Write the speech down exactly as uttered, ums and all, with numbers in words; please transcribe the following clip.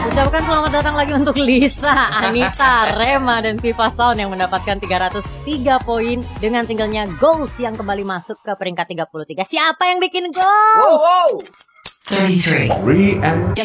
Ucapkan selamat datang lagi untuk Lisa, Anita, Rema, dan Viva Sound yang mendapatkan tiga ratus tiga poin dengan singlenya Goals yang kembali masuk ke peringkat tiga puluh tiga. Siapa yang bikin Goals? Wow, wow. thirty-three. Re and